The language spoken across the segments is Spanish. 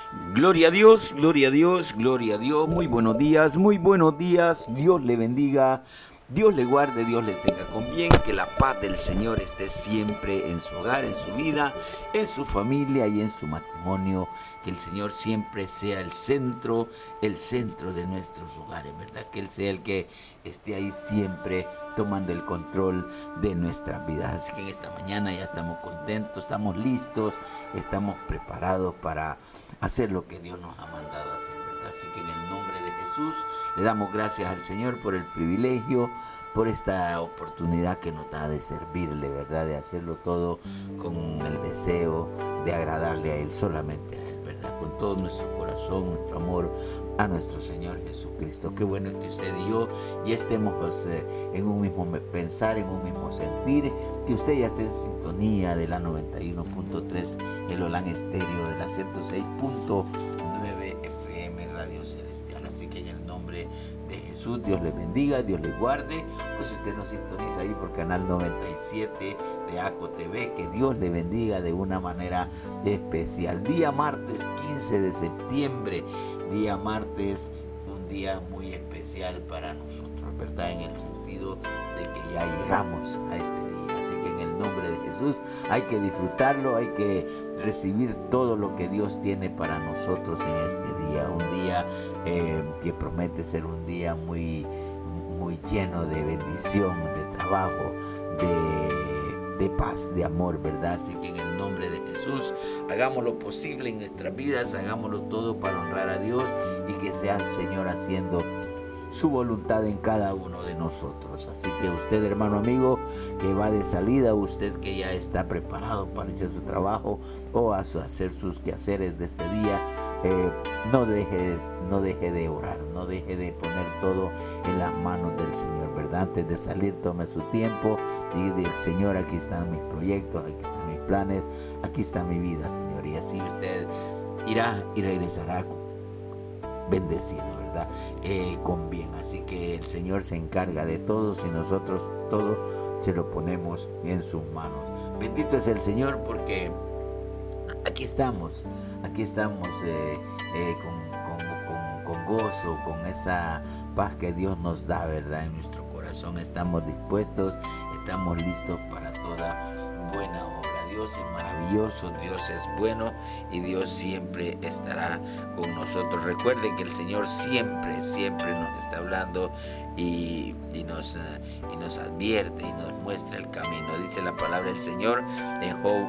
Gloria a Dios, gloria a Dios, gloria a Dios. Muy buenos días, muy buenos días. Dios le bendiga, Dios le guarde, Dios le tenga con bien. Que la paz del Señor esté siempre en su hogar, en su vida, en su familia y en su matrimonio. Que el Señor siempre sea el centro de nuestros hogares, ¿verdad? Que Él sea el que esté ahí siempre tomando el control de nuestras vidas. Así que en esta mañana ya estamos contentos, estamos listos, estamos preparados para hacer lo que Dios nos ha mandado a hacer, ¿verdad? Así que en el nombre de Jesús le damos gracias al Señor por el privilegio, por esta oportunidad que nos da de servirle, ¿verdad? De hacerlo todo con el deseo de agradarle a Él, solamente a Él, ¿verdad? Con todo nuestro corazón, nuestro amor a nuestro Señor Jesucristo. Qué bueno que usted y yo ya estemos en un mismo pensar, en un mismo sentir, que usted ya esté en sintonía de la 91.3, el Olan Estéreo, de la 106.9 FM Radio Celestial. Así que en el nombre de Jesús, Dios le bendiga, Dios le guarde. Pues si usted nos sintoniza ahí por canal 97 de ACO TV, que Dios le bendiga de una manera especial. Día martes 15 de septiembre, día martes, un día muy especial para nosotros, ¿verdad? En el sentido de que ya llegamos a este día. Así que en el nombre de Jesús hay que disfrutarlo, hay que recibir todo lo que Dios tiene para nosotros en este día. Un día que promete ser un día muy, muy lleno de bendición, de trabajo, de paz, de amor, ¿verdad? Así que en el nombre de Jesús, hagamos lo posible en nuestras vidas, hagámoslo todo para honrar a Dios y que sea el Señor haciendo su voluntad en cada uno de nosotros. Así que usted, hermano amigo, que va de salida, usted que ya está preparado para hacer su trabajo o a hacer sus quehaceres de este día, no deje de orar, no deje de poner todo en las manos del Señor, ¿verdad? Antes de salir, tome su tiempo y diga: Señor, aquí están mis proyectos, aquí están mis planes, aquí está mi vida, Señor. Y así usted irá y regresará bendecido, ¿verdad? Con bien. Así que el Señor se encarga de todos y nosotros todo se lo ponemos en sus manos. Bendito es el Señor, porque aquí estamos con gozo, con esa paz que Dios nos da, ¿verdad? En nuestro corazón estamos dispuestos, estamos listos para toda buena obra. Dios es maravilloso, Dios es bueno y Dios siempre estará con nosotros. Recuerde que el Señor siempre nos está hablando y nos advierte y nos muestra el camino. Dice la palabra del Señor en Job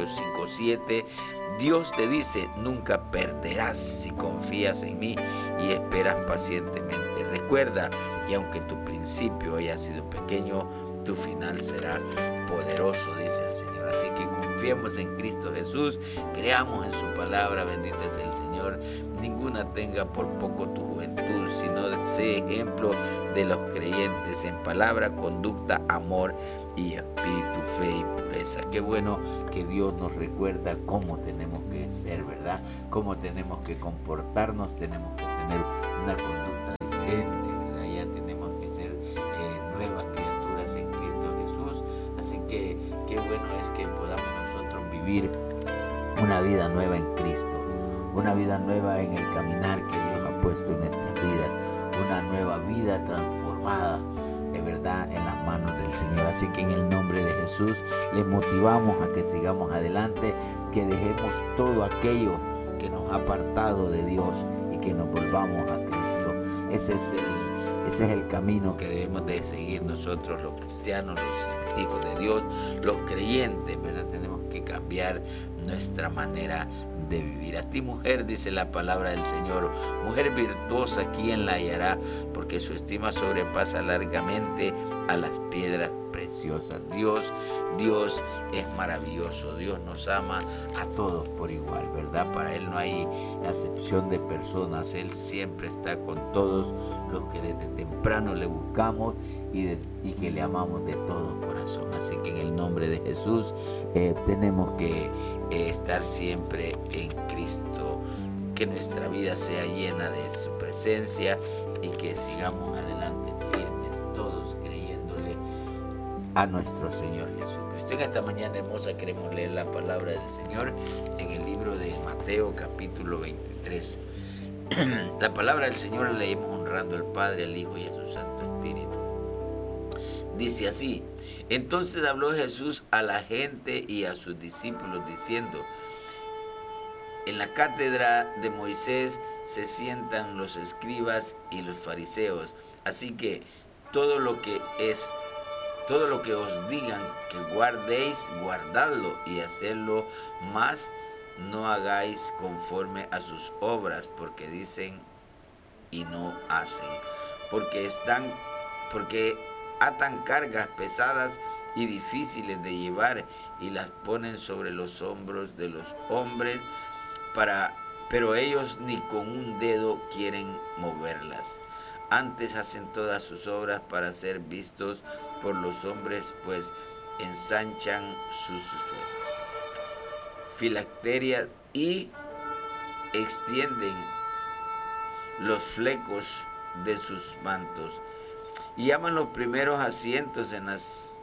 8:5-7. Dios te dice: nunca perderás si confías en mí y esperas pacientemente. Recuerda que aunque tu principio haya sido pequeño, tu final será poderoso, dice el Señor. Así que confiemos en Cristo Jesús, creamos en su palabra. Bendito es el Señor. Ninguna tenga por poco tu juventud, sino sé ejemplo de los creyentes en palabra, conducta, amor y espíritu, fe y pureza. Qué bueno que Dios nos recuerda cómo tenemos que ser, ¿verdad? Cómo tenemos que comportarnos, tenemos que tener una conducta diferente, ¿verdad? Ya tenemos que ser nuevas criaturas en Cristo Jesús. Así que qué bueno es que podamos nosotros vivir una vida nueva en Cristo, una vida nueva en el caminar que Dios ha puesto en nuestra vida, una nueva vida transformada, de verdad, en las manos del Señor. Así que en el nombre de Jesús les motivamos a que sigamos adelante, que dejemos todo aquello que nos ha apartado de Dios y que nos volvamos a Cristo. Ese es el camino que debemos de seguir nosotros, los cristianos, los hijos de Dios, los creyentes, ¿verdad? Tenemos que cambiar nuestra manera de vivir. A ti, mujer, dice la palabra del Señor, mujer virtuosa, ¿quién la hallará? Porque su estima sobrepasa largamente a las piedras preciosas. Dios es maravilloso. Dios nos ama a todos por igual, ¿verdad? Para Él no hay acepción de personas. Él siempre está con todos los que desde temprano le buscamos y que le amamos de todo corazón. Así que en el nombre de Jesús tenemos que estar siempre en Cristo, que nuestra vida sea llena de su presencia y que sigamos adelante firmes, todos creyéndole a nuestro Señor Jesucristo. En esta mañana hermosa queremos leer la palabra del Señor en el libro de Mateo Mateo capítulo 23. La palabra del Señor la leemos honrando al Padre, al Hijo y a su Santo Espíritu. Dice así: entonces habló Jesús a la gente y a sus discípulos diciendo: en la cátedra de Moisés se sientan los escribas y los fariseos, así que todo lo que os digan que guardéis, guardadlo y hacedlo, mas no hagáis conforme a sus obras, porque dicen y no hacen, porque atan cargas pesadas y difíciles de llevar y las ponen sobre los hombros de los hombres, pero ellos ni con un dedo quieren moverlas. Antes hacen todas sus obras para ser vistos por los hombres, pues ensanchan sus filacterias y extienden los flecos de sus mantos, y llaman los primeros asientos en las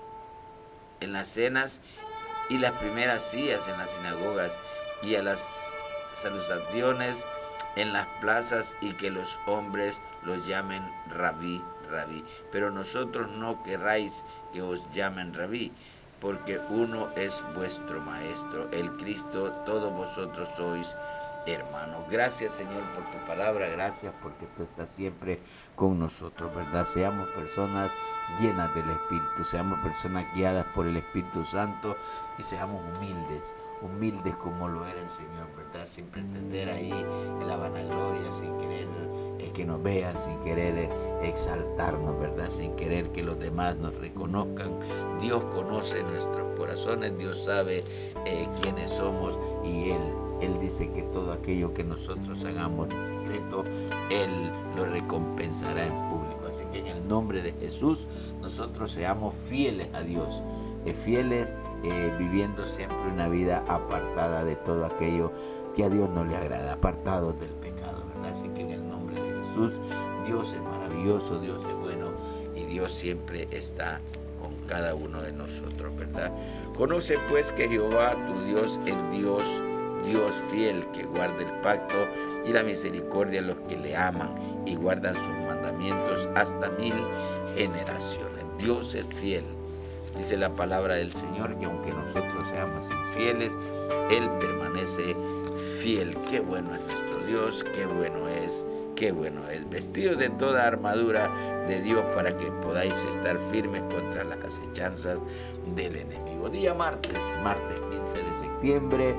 cenas y las primeras sillas en las sinagogas y a las salutaciones en las plazas, y que los hombres los llamen rabí, rabí. Pero nosotros no querráis que os llamen rabí, porque uno es vuestro maestro, el Cristo. Todos vosotros sois hermanos. Gracias, Señor, por tu palabra. Gracias porque tú estás siempre con nosotros, ¿verdad? Seamos personas llenas del Espíritu, seamos personas guiadas por el Espíritu Santo, y seamos humildes como lo era el Señor, ¿verdad? Sin pretender ahí la vanagloria, sin querer que nos vean, sin querer exaltarnos, ¿verdad? Sin querer que los demás nos reconozcan. Dios conoce nuestros corazones, Dios sabe quiénes somos, y Él dice que todo aquello que nosotros hagamos en secreto, Él lo recompensará en público. Así que en el nombre de Jesús, nosotros seamos fieles a Dios, fieles viviendo siempre una vida apartada de todo aquello que a Dios no le agrada, apartados del pecado, ¿verdad? Así que en el nombre de Jesús, Dios es maravilloso, Dios es bueno, y Dios siempre está con cada uno de nosotros, ¿verdad? Conoce pues que Jehová tu Dios es Dios fiel, que guarda el pacto y la misericordia a los que le aman y guardan sus mandamientos hasta 1000 generaciones. Dios es fiel. Dice la palabra del Señor que aunque nosotros seamos infieles, Él permanece fiel. Qué bueno es nuestro Dios, qué bueno es. Vestidos de toda armadura de Dios para que podáis estar firmes contra las acechanzas del enemigo. Día martes 15 de septiembre.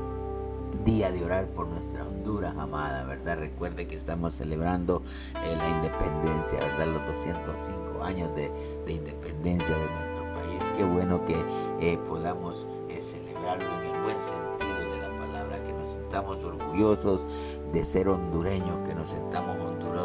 Día de orar por nuestra Honduras amada, ¿verdad? Recuerde que estamos celebrando la independencia, ¿verdad? Los 205 años de independencia de nuestro país. Qué bueno que podamos celebrarlo en el buen sentido de la palabra, que nos sintamos orgullosos de ser hondureños, que nos sintamos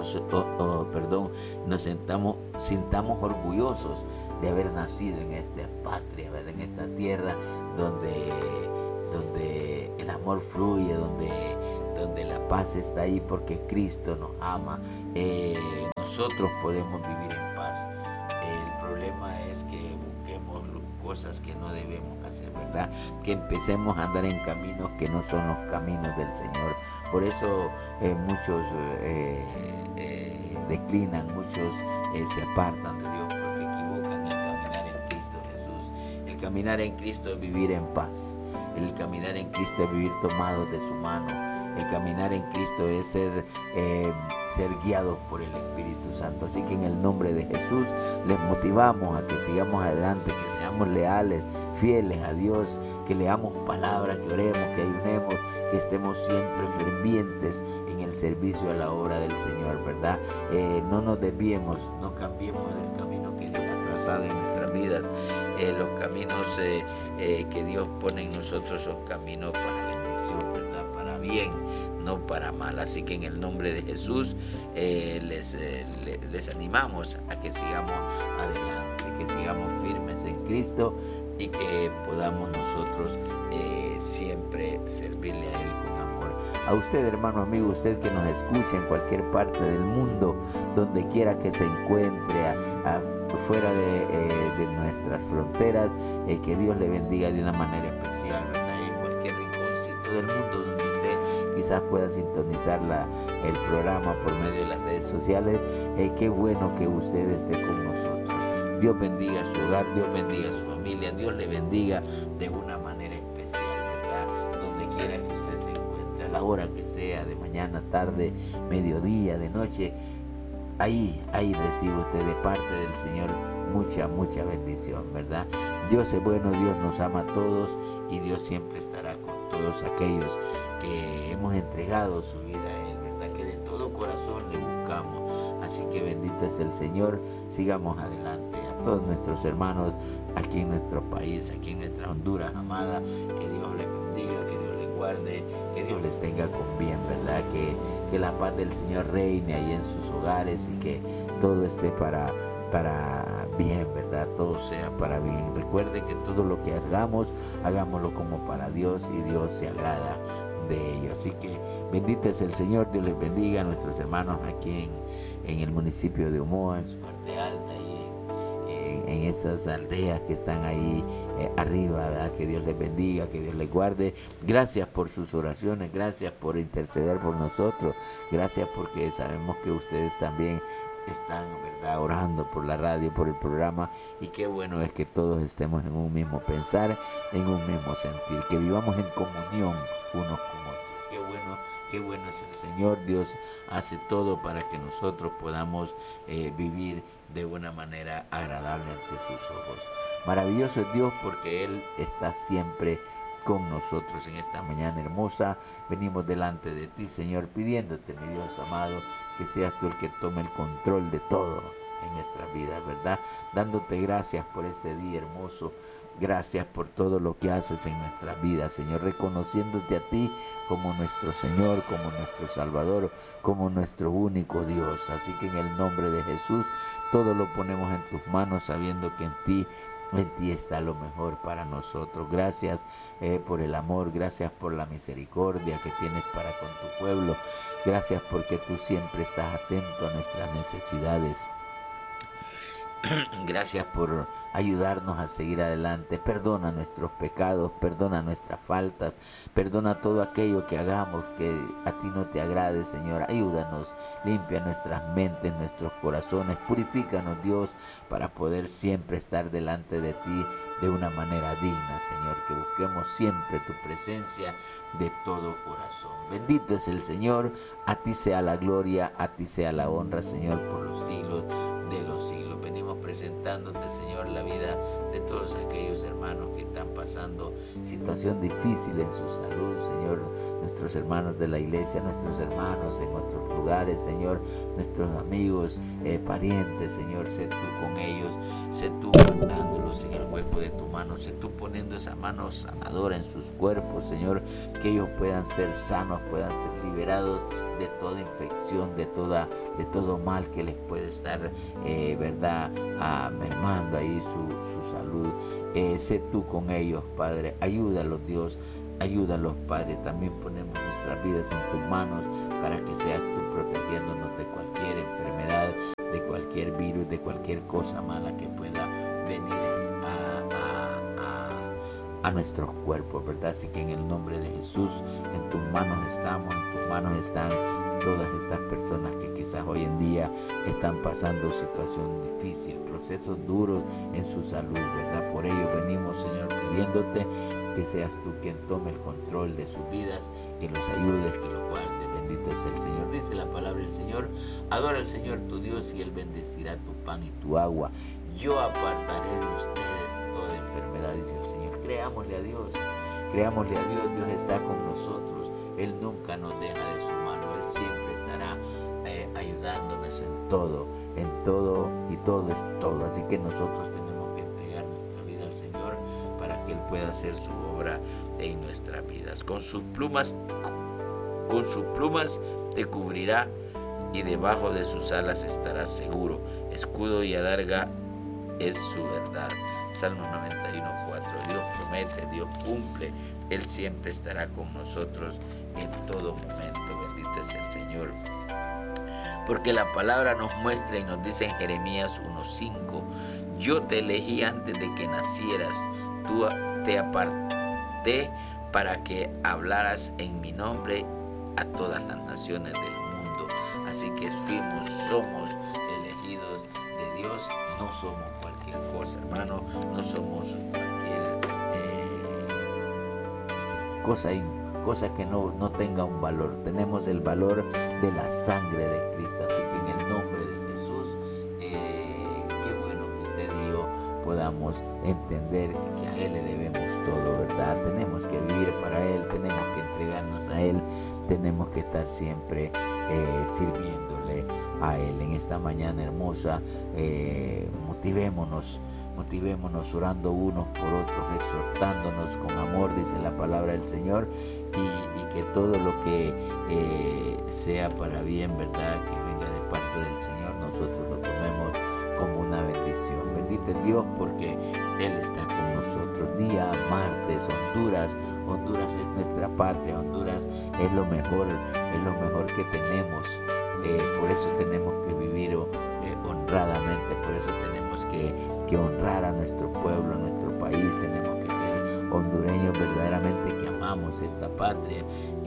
sintamos orgullosos de haber nacido en esta patria, ¿verdad? En esta tierra donde el amor fluye, donde la paz está ahí, porque Cristo nos ama. Nosotros podemos vivir en paz. El problema es que busquemos cosas que no debemos hacer, ¿verdad? Que empecemos a andar en caminos que no son los caminos del Señor. Por eso muchos declinan, muchos se apartan de Dios, porque equivocan el caminar en Cristo Jesús. El caminar en Cristo es vivir en paz. El caminar en Cristo es vivir tomados de su mano. El caminar en Cristo es ser guiados por el Espíritu Santo. Así que en el nombre de Jesús les motivamos a que sigamos adelante, que seamos leales, fieles a Dios, que leamos palabras, que oremos, que ayunemos, que estemos siempre fervientes en el servicio a la obra del Señor, ¿verdad? No nos desviemos, no cambiemos del camino que Dios ha trazado en nuestras vidas. Los caminos que Dios pone en nosotros son caminos para bendición, ¿verdad? Para bien, no para mal. Así que en el nombre de Jesús les animamos a que sigamos adelante, que sigamos firmes en Cristo, y que podamos nosotros siempre servirle a Él con amor. A usted, hermano amigo, usted que nos escucha en cualquier parte del mundo, donde quiera que se encuentre, fuera de nuestras fronteras, que Dios le bendiga de una manera especial, ¿verdad? En cualquier rinconcito del mundo donde usted quizás pueda sintonizar el programa por medio de las redes sociales. Qué bueno que usted esté con nosotros. Dios bendiga su hogar, Dios bendiga su familia, Dios le bendiga de una manera especial, ¿verdad? Donde quiera que usted se encuentre, a la hora que sea, de mañana, tarde, mediodía, de noche, ahí recibe usted de parte del Señor mucha bendición, ¿verdad? Dios es bueno, Dios nos ama a todos y Dios siempre estará con todos aquellos que hemos entregado su vida a Él, ¿verdad? Que de todo corazón le buscamos. Así que bendito es el Señor. Sigamos adelante. A todos nuestros hermanos aquí en nuestro país, aquí en nuestra Honduras amada, que Dios les bendiga, que Dios les guarde, que Dios les tenga con bien, ¿verdad? Que la paz del Señor reine ahí en sus hogares y que todo esté para bien, ¿verdad? Todo sea para bien. Recuerde que todo lo que hagamos, hagámoslo como para Dios y Dios se agrada de ello. Así que bendito es el Señor. Dios les bendiga a nuestros hermanos aquí en el municipio de Omoa, en su parte alta y en esas aldeas que están ahí arriba, ¿verdad? Que Dios les bendiga, que Dios les guarde. Gracias por sus oraciones, gracias por interceder por nosotros, gracias porque sabemos que ustedes también están, ¿verdad?, orando por la radio, por el programa, y qué bueno es que todos estemos en un mismo pensar, en un mismo sentir, que vivamos en comunión unos con otros. Qué bueno es el Señor. Dios hace todo para que nosotros podamos vivir de una manera agradable ante sus ojos. Maravilloso es Dios porque Él está siempre con nosotros. En esta mañana hermosa venimos delante de ti, Señor, pidiéndote, mi Dios amado, que seas tú el que tome el control de todo en nuestra vida, ¿verdad? Dándote gracias por este día hermoso. Gracias por todo lo que haces en nuestra vida, Señor, reconociéndote a ti como nuestro Señor, como nuestro Salvador, como nuestro único Dios. Así que en el nombre de Jesús, todo lo ponemos en tus manos, sabiendo que en ti está lo mejor para nosotros. Gracias por el amor, gracias por la misericordia que tienes para con tu pueblo. Gracias porque tú siempre estás atento a nuestras necesidades. Gracias por ayudarnos a seguir adelante. Perdona nuestros pecados, perdona nuestras faltas, perdona todo aquello que hagamos que a ti no te agrade, Señor. Ayúdanos, limpia nuestras mentes, nuestros corazones, purifícanos, Dios, para poder siempre estar delante de ti de una manera digna, Señor, que busquemos siempre tu presencia de todo corazón. Bendito es el Señor, a ti sea la gloria, a ti sea la honra, Señor, por los siglos de los siglos. Venimos presentándote, Señor, la vida de todos aquellos hermanos que están pasando situación difícil en su salud, Señor, nuestros hermanos de la iglesia, nuestros hermanos en otros lugares, Señor, nuestros amigos, parientes, Señor, sé tú con ellos, sé tú guardándolos en el hueco de tu mano, sé tú poniendo esa mano sanadora en sus cuerpos, Señor, que ellos puedan ser sanos, puedan ser liberados de toda infección, de todo mal que les puede estar, ¿verdad?, mermando ahí su salud. Sé tú con ellos, Padre, ayúdalos, Dios, ayúdalos, Padre. También ponemos nuestras vidas en tus manos para que seas tú protegiéndonos de cualquier enfermedad, de cualquier virus, de cualquier cosa mala que pueda venir a nuestros cuerpos, ¿verdad? Así que en el nombre de Jesús, en tus manos estamos, en tus manos están todas estas personas que quizás hoy en día están pasando situación difícil, procesos duros en su salud, ¿verdad? Por ello venimos, Señor, pidiéndote que seas tú quien tome el control de sus vidas, que los ayudes, que los guardes. Bendito es el Señor. Dice la palabra del Señor: adora al Señor tu Dios y Él bendecirá tu pan y tu agua. Yo apartaré de ustedes toda enfermedad, dice el Señor. Creámosle a Dios, Dios está con nosotros. Él nunca nos deja de su mano, Él siempre estará ayudándonos en todo y todo es todo. Así que nosotros tenemos que entregar nuestra vida al Señor para que Él pueda hacer su obra en nuestras vidas. Con sus plumas te cubrirá y debajo de sus alas estarás seguro. Escudo y adarga es su verdad. Salmo 91:4. Dios promete, Dios cumple. Él siempre estará con nosotros en todo momento. Bendito es el Señor. Porque la palabra nos muestra y nos dice en Jeremías 1:5: yo te elegí antes de que nacieras, te aparté para que hablaras en mi nombre, a todas las naciones del mundo. Así que somos elegidos de Dios, no somos cualquier cosa, hermano, no somos cualquier cosa que no tenga un valor. Tenemos el valor de la sangre de Cristo. Así que en el nombre de Jesús, qué bueno que usted y yo podamos entender que a Él le debemos todo, ¿verdad? Tenemos que vivir para Él, tenemos que entregarnos a Él, tenemos que estar siempre sirviéndole a Él. En esta mañana hermosa, motivémonos orando unos por otros, exhortándonos con amor, dice la palabra del Señor, y que todo lo que sea para bien, ¿verdad?, que venga de parte del Señor, nosotros lo tomemos como una bendición. Bendito es Dios porque Él está con nosotros. Día martes, Honduras es nuestra patria, Honduras es lo mejor que tenemos. Por eso tenemos que vivir honradamente, por eso tenemos que honrar a nuestro pueblo, a nuestro país. Tenemos que ser hondureños verdaderamente que amamos esta patria.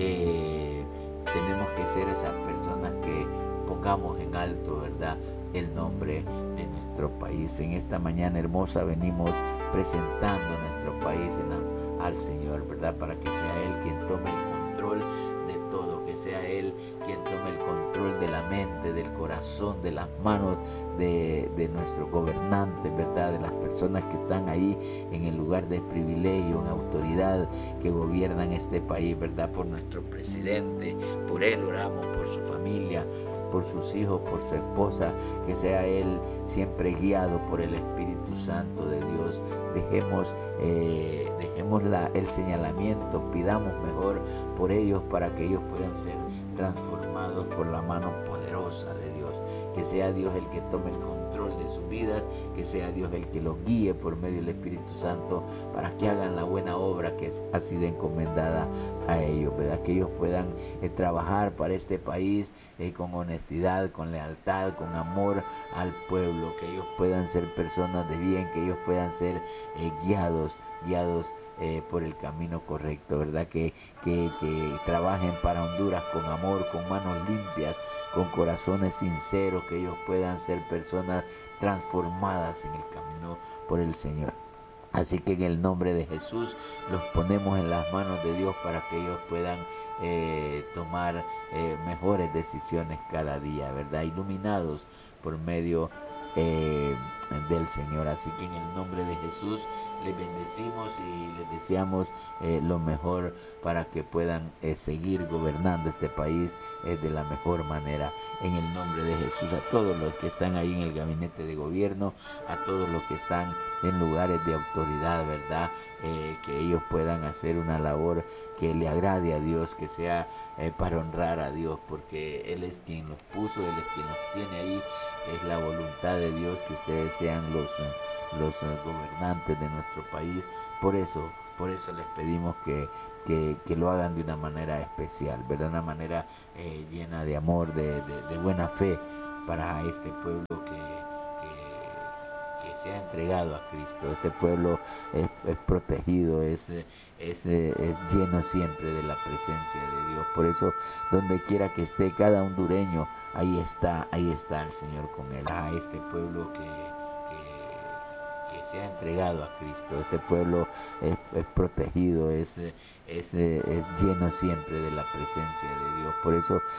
Tenemos que ser esas personas que pongamos en alto, ¿verdad?, el nombre de nuestro país. En esta mañana hermosa venimos presentando nuestro país al Señor, ¿verdad?, para que sea Él quien tome el control de todo, que sea Él quien tome el control de la mente, del corazón, de las manos de nuestros gobernantes, ¿verdad?, de las personas que están ahí en el lugar de privilegio, en autoridad, que gobiernan este país, ¿verdad?, por nuestro presidente. Por Él oramos, por su familia, por sus hijos, por su esposa, que sea Él siempre guiado por el Espíritu Santo de Dios. Dejemos el señalamiento, pidamos mejor por ellos para que ellos puedan ser transformados por la mano poderosa de Dios. Que sea Dios el que tome el control de sus vidas, que sea Dios el que los guíe por medio del Espíritu Santo para que hagan la buena obra que ha sido encomendada a ellos, ¿verdad? Que ellos puedan trabajar para este país con honestidad, con lealtad, con amor al pueblo, que ellos puedan ser personas de bien, que ellos puedan ser guiados por el camino correcto, ¿verdad? Que trabajen para Honduras con amor, con manos limpias, con corazones sinceros, que ellos puedan ser personas transformadas en el camino por el Señor. Así que en el nombre de Jesús los ponemos en las manos de Dios para que ellos puedan tomar mejores decisiones cada día, ¿verdad? Iluminados por medio del Señor. Así que en el nombre de Jesús les bendecimos y les deseamos lo mejor para que puedan seguir gobernando este país de la mejor manera. En el nombre de Jesús, a todos los que están ahí en el gabinete de gobierno, a todos los que están en lugares de autoridad, ¿verdad? Que ellos puedan hacer una labor que le agrade a Dios, que sea para honrar a Dios, porque Él es quien los puso, Él es quien los tiene ahí. Es la voluntad de Dios que ustedes sean los gobernantes de nuestro país. Por eso les pedimos que lo hagan de una manera especial, ¿verdad? Una manera llena de amor, de buena fe para este pueblo que se ha entregado a Cristo. Este pueblo es protegido, es lleno siempre de la presencia de Dios. Por eso, donde quiera que esté cada hondureño, ahí está el Señor con él. A este pueblo que se ha entregado a Cristo. Este pueblo es protegido, es lleno siempre de la presencia de Dios. Por eso,